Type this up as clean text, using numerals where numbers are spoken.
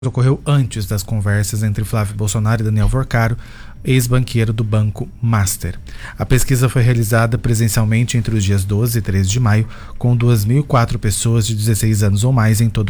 ocorreu antes das conversas entre Flávio Bolsonaro e Daniel Vorcaro, ex-banqueiro do Banco Master. A pesquisa foi realizada presencialmente entre os dias 12 e 13 de maio, com 2.004 pessoas de 16 anos ou mais em todo